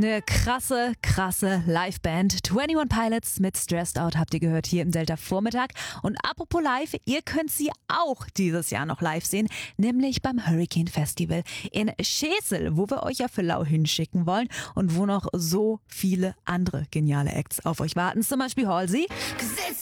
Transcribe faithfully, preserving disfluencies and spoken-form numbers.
Eine krasse, krasse Liveband. einundzwanzig Pilots mit Stressed Out habt ihr gehört hier im Delta Vormittag. Und apropos live, ihr könnt sie auch dieses Jahr noch live sehen, nämlich beim Hurricane Festival in Schesel, wo wir euch ja für lau hinschicken wollen und wo noch so viele andere geniale Acts auf euch warten. Zum Beispiel Halsey.